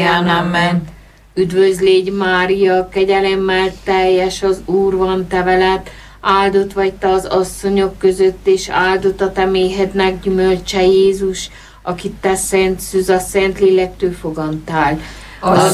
Amen. Üdvözl légy Mária, kegyelemmel teljes, az Úr van te veled, áldott vagy te az asszonyok között, és áldott a te méhednek gyümölcse Jézus, akit te szent szűz a Szent Lélektől fogantál.